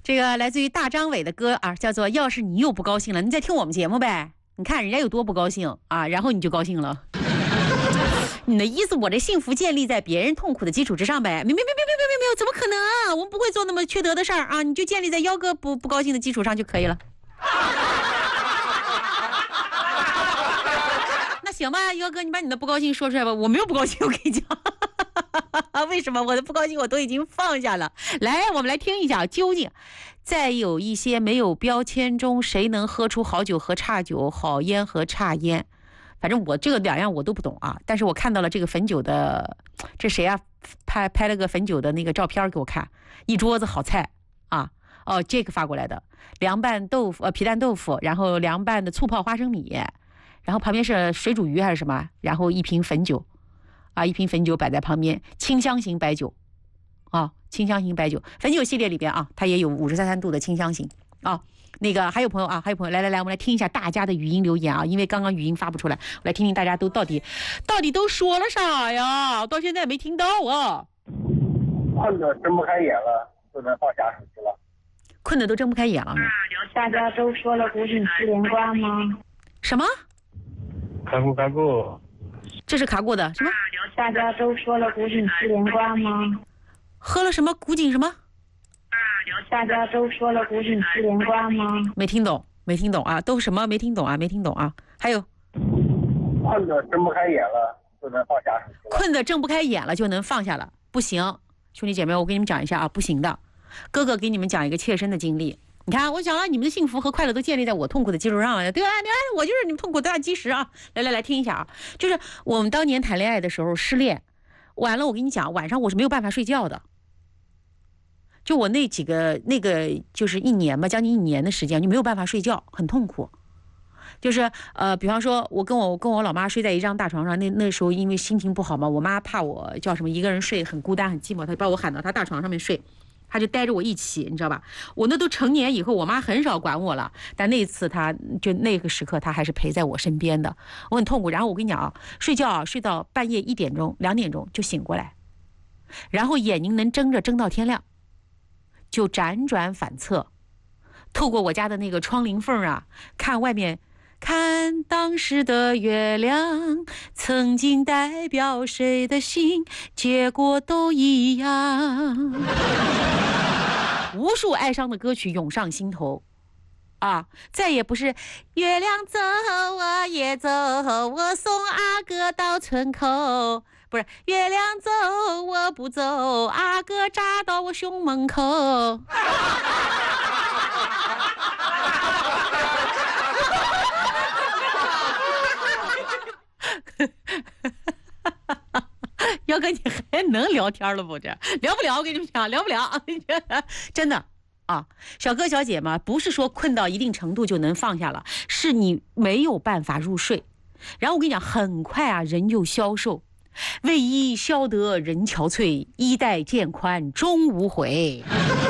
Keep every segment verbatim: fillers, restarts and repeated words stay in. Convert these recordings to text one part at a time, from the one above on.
这个来自于大张伟的歌啊，叫做《要是你又不高兴了》，你再听我们节目呗。你看人家有多不高兴啊，然后你就高兴了。你的意思，我这幸福建立在别人痛苦的基础之上呗？没没没没没没没没有，怎么可能啊？我们不会做那么缺德的事儿啊！你就建立在幺哥不不高兴的基础上就可以了。那行吧，幺哥，你把你的不高兴说出来吧。我没有不高兴，我跟你讲。为什么我的不高兴我都已经放下了？来，我们来听一下，究竟在有一些没有标签中，谁能喝出好酒和差酒，好烟和差烟？反正我这个两样我都不懂啊，但是我看到了这个汾酒的，这谁啊？拍拍了个汾酒的那个照片给我看，一桌子好菜啊！哦，这个发过来的凉拌豆腐，呃，皮蛋豆腐，然后凉拌的醋泡花生米，然后旁边是水煮鱼还是什么？然后一瓶汾酒。啊，一瓶汾酒摆在旁边，清香型白酒，啊，清香型白酒，汾酒系列里边啊，它也有五十三三度的清香型啊。那个还有朋友啊，还有朋友，来来来，我们来听一下大家的语音留言啊，因为刚刚语音发不出来，我来听听大家都到底到底都说了啥呀？到现在没听到啊。 困得睁不开眼了，就能放下手机了。 困得都睁不开眼了。 大家都说了古井四连冠吗？ 什么？ 开过开过。 这是卡过的什么？ 大家都说了古井四连冠吗？ 喝了什么古井什么？ 大家都说了古井四连冠吗？ 没听懂，没听懂啊！都什么没听懂啊？没听懂啊！还有， 困得睁不开眼了，就能放下手机了。 困得睁不开眼了就能放下了，不行，兄弟姐妹，我跟你们讲一下啊，不行的。哥哥给你们讲一个切身的经历。你看，我讲了，你们的幸福和快乐都建立在我痛苦的基础上了，对吧？你看，我就是你们痛苦的大基石啊！来来来，听一下啊，就是我们当年谈恋爱的时候失恋，完了，我跟你讲，晚上我是没有办法睡觉的。就我那几个那个就是一年吧，将近一年的时间就没有办法睡觉，很痛苦。就是呃，比方说我跟我跟我老妈睡在一张大床上，那那时候因为心情不好嘛，我妈怕我叫什么一个人睡很孤单很寂寞，她就把我喊到她大床上面睡。他就带着我一起，你知道吧？我那都成年以后，我妈很少管我了，但那次他就那个时刻，他还是陪在我身边的，我很痛苦。然后我跟你讲啊，睡觉啊，睡到半夜一点钟、两点钟就醒过来，然后眼睛能睁着睁到天亮，就辗转反侧，透过我家的那个窗棂缝啊，看外面。看当时的月亮，曾经代表谁的心，结果都一样。无数哀伤的歌曲涌上心头，啊，再也不是月亮走我也走，我送阿哥到村口，不是月亮走我不走，阿哥扎到我胸门口。姚哥，你还能聊天了不？这聊不了，我跟你们讲，聊不了，真的啊！小哥小姐嘛，不是说困到一定程度就能放下了，是你没有办法入睡。然后我跟你讲，很快啊，人就消瘦。为伊消得人憔悴，衣带渐宽终无悔。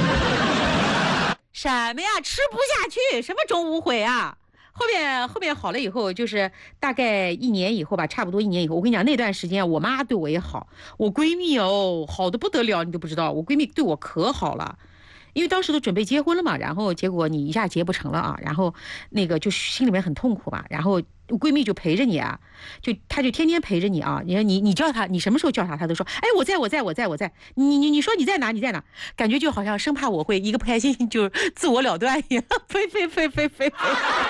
什么呀？吃不下去？什么终无悔啊？后面后面好了以后，就是大概一年以后吧，差不多一年以后，我跟你讲，那段时间我妈对我也好，我闺蜜哦好的不得了，你都不知道，我闺蜜对我可好了，因为当时都准备结婚了嘛，然后结果你一下结不成了啊，然后那个就心里面很痛苦嘛，然后闺蜜就陪着你啊，就她就天天陪着你啊，你你你叫她，你什么时候叫她，她都说，哎，我在我在我在我在，你你你说你在哪你在哪，感觉就好像生怕我会一个不开心就自我了断一样，呸呸呸呸呸呸。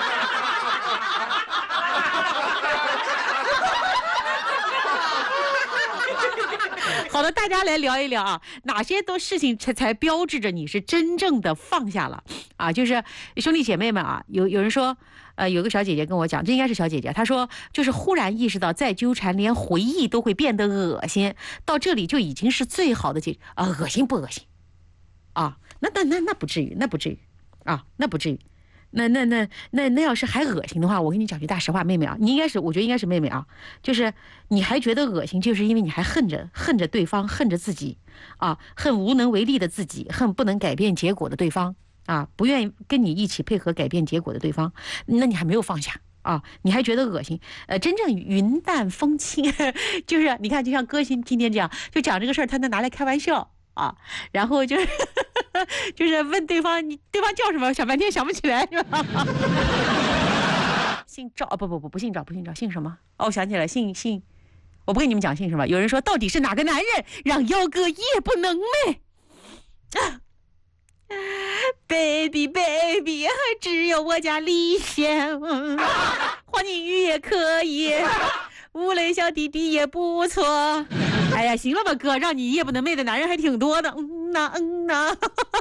好的，大家来聊一聊啊，哪些都事情才才标志着你是真正的放下了啊？就是兄弟姐妹们啊，有有人说，呃，有个小姐姐跟我讲，这应该是小姐姐，她说就是忽然意识到再纠缠，连回忆都会变得恶心，到这里就已经是最好的解啊，恶心不恶心？啊，那那那那不至于，那不至于啊，那不至于。那那那那那要是还恶心的话，我跟你讲句大实话，妹妹啊，你应该是，我觉得应该是妹妹啊，就是你还觉得恶心，就是因为你还恨着恨着对方，恨着自己啊，恨无能为力的自己，恨不能改变结果的对方啊，不愿意跟你一起配合改变结果的对方，那你还没有放下啊，你还觉得恶心？呃，真正云淡风轻，就是你看，就像歌星今天这样，就讲这个事儿，他能拿来开玩笑啊，然后就是。 就是问对方你对方叫什么，想半天想不起来是吧？姓赵啊，不不不不姓赵，不姓赵，姓什么？哦，我想起来，姓姓，我不跟你们讲姓什么。有人说，到底是哪个男人让幺哥夜不能寐？啊 baby baby， 只有我家李现，黄金鱼也可以，吴磊小弟弟也不错。哎呀，行了吧哥，让你夜不能寐的男人还挺多的。嗯呐嗯呐。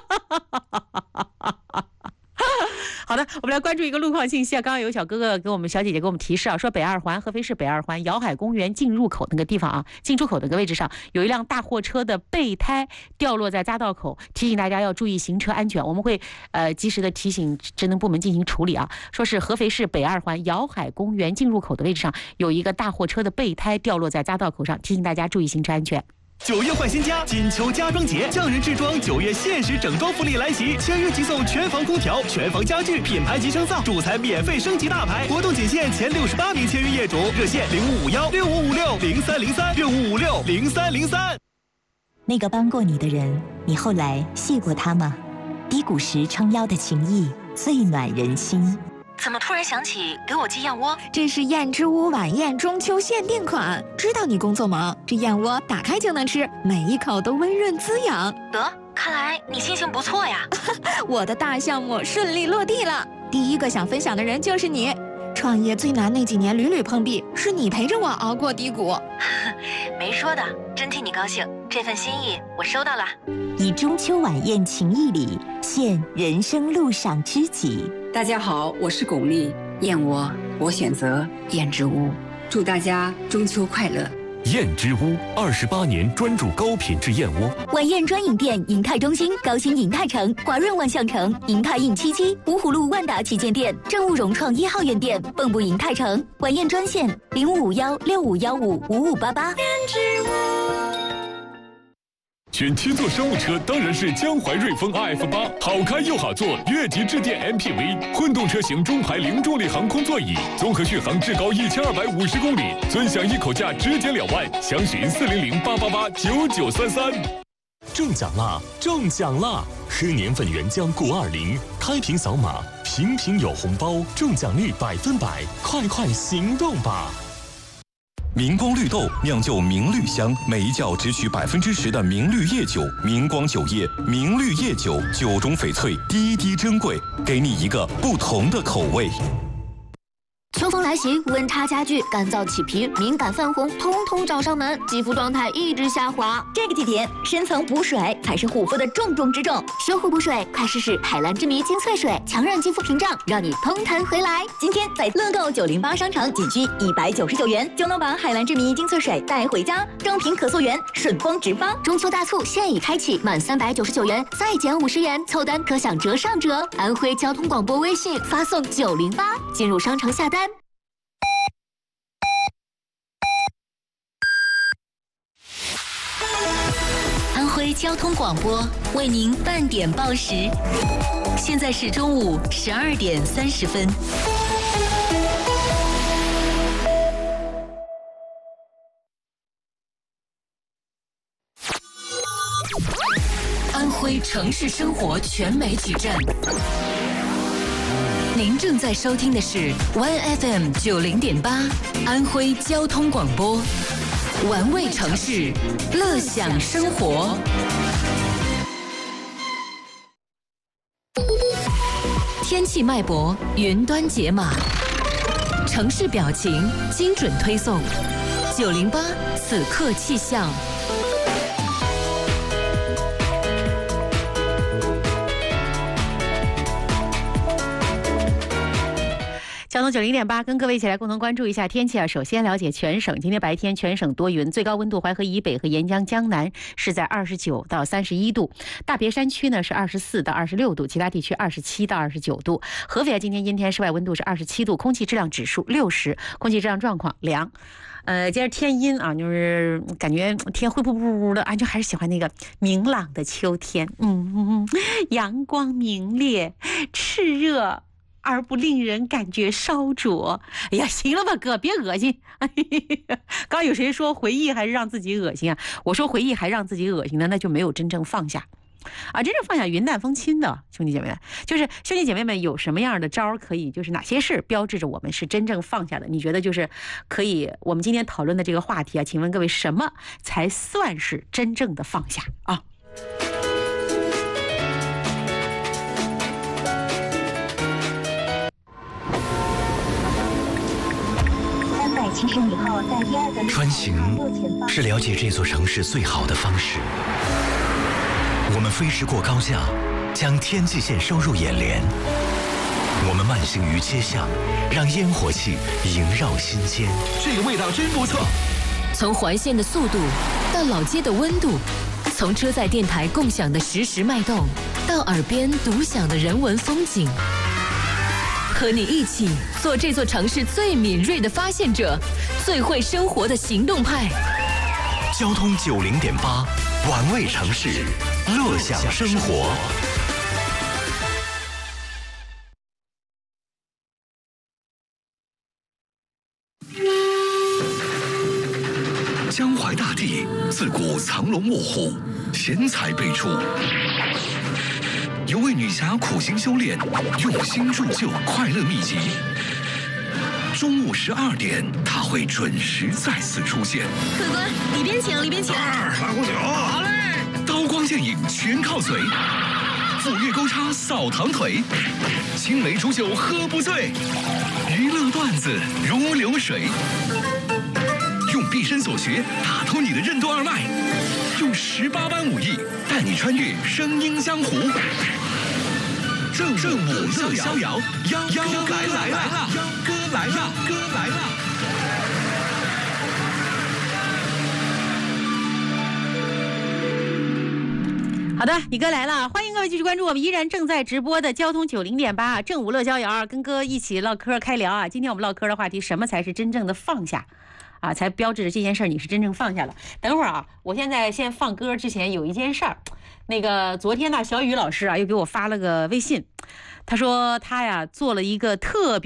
好的，我们来关注一个路况信息啊。刚刚有小哥哥给我们、小姐姐给我们提示啊，说北二环合肥市北二环瑶海公园进入口那个地方啊，进出口那个位置上有一辆大货车的备胎掉落在匝道口，提醒大家要注意行车安全。我们会呃及时的提醒职能部门进行处理啊。说是合肥市北二环瑶海公园进入口的位置上有一个大货车的备胎掉落在匝道口上，提醒大家注意行车安全。 九月换新家，金秋家装节，匠人制装九月限时整装福利来袭，签约即送全房空调、全房家具、品牌级升噪，主材免费升级大牌。活动仅限前六十八名签约业主，热线零五五幺六五五六零三零三六五五六零三零三。 那个帮过你的人，你后来谢过他吗？低谷时撑腰的情谊，最暖人心。 怎么突然想起给我寄燕窝？ 这是燕之屋晚宴中秋限定款，知道你工作忙，这燕窝打开就能吃，每一口都温润滋养。 得，看来你心情不错呀。 我的大项目顺利落地了，第一个想分享的人就是你。创业最难那几年屡屡碰壁，是你陪着我熬过低谷。 没说的，真替你高兴，这份心意我收到了。 以中秋晚宴情谊礼，献人生路上知己。 大家好，我是巩俐，燕窝我选择燕之屋，祝大家中秋快乐。 燕之屋二十八年专注高品质燕窝。 晚宴专营店：银泰中心、高新银泰城、华润万象城、银泰印七七、芜湖路万达旗舰店、正务融创一号院店、蚌埠银泰城。晚宴专线：零五五幺六五幺五五五八八。燕之屋。 选七座商务车当然是江淮瑞风 R F 八，好开又好坐，越级致电 M P V， 混动车型中排零重力航空座椅，综合续航至高一千二百五十公里，尊享一口价直减两万，详询四零零八八八九九三三。中奖啦！中奖啦！喝年份原浆固二零，开瓶扫码，瓶瓶有红包，中奖率百分百，快快行动吧！ 明光绿豆酿就明绿香，每一窖只取百分之十的明绿叶酒。明光酒业明绿叶酒，酒中翡翠，滴滴珍贵，给你一个不同的口味。 秋风来袭，温差加剧，干燥起皮，敏感泛红，通通找上门，肌肤状态一直下滑。 这个季节，深层补水才是护肤的重中之重。修护补水，快试试海蓝之谜精粹水，强韧肌肤屏障，让你通弹回来。今天在乐购九零八商城，仅需一百九十九元就能把海蓝之谜精粹水带回家，正品可溯源，顺丰直发。中秋大促现已开启，满三百九十九元再减五十元，凑单可享折上折。安徽交通广播微信发送九零八，进入商城下单。 安徽交通广播为您半点报时，现在是中午十二点三十分。安徽城市生活全媒体站，您正在收听的是 Y F M 九零点八安徽交通广播。玩味城市，乐享生活。天气脉搏，云端解码，城市表情，精准推送。九零八此刻气象。 交通九零点八，跟各位一起来共同关注一下天气啊。首先了解全省，今天白天全省多云，最高温度淮河以北和沿江江南是在二十九到三十一度，大别山区呢是二十四到二十六度，其他地区二十七到二十九度。合肥啊，今天阴天，室外温度是二十七度，空气质量指数六十，空气质量状况良。呃，接着天阴啊，就是感觉天灰扑扑扑的啊，就还是喜欢那个明朗的秋天，嗯嗯，阳光明烈，炽热。而不令人感觉烧灼。哎呀，行了吧哥，别恶心。哎呀，刚有谁说回忆还是让自己恶心啊？我说回忆还让自己恶心呢，那就没有真正放下。 啊，真正放下云淡风轻的兄弟姐妹们，就是兄弟姐妹们有什么样的招可以，就是哪些事标志着我们是真正放下的？你觉得就是可以？我们今天讨论的这个话题啊，请问各位，什么才算是真正的放下啊？ 七十米后，在第二个穿行是了解这座城市最好的方式。我们飞驰过高架，将天际线收入眼帘。我们慢行于街巷，让烟火气萦绕心间。 这个味道真不错。 从环线的速度到老街的温度，从车载电台共享的实时脉动，到耳边独享的人文风景。和你一起做这座城市最敏锐的发现者，最会生活的行动派。 交通九零点八，玩味城市，乐享生活。 江淮大地自古藏龙卧虎，贤才辈出。有位女侠苦心修炼，用心铸就快乐秘籍。中午十二点，她会准时再次出现。 客官，里边请，里边请。 二来壶酒。好嘞。刀光剑影全靠嘴，斧钺钩叉扫堂腿，青梅煮酒喝不醉，娱乐段子如流水。用毕生所学打通你的任督二脉，用十八般武艺带你穿越声音江湖。正正午乐逍遥，幺幺哥来了，幺哥来了，哥来了。 好的，你哥来了，欢迎各位继续关注我们依然正在直播的交通九零点八正午乐逍遥，跟哥一起唠嗑开聊啊。今天我们唠嗑的话题，什么才是真正的放下？啊，才标志着这件事你是真正放下了。等会儿啊，我现在先放歌之前有一件事儿，那个昨天呢，小雨老师啊又给我发了个微信，他说他呀做了一个特别。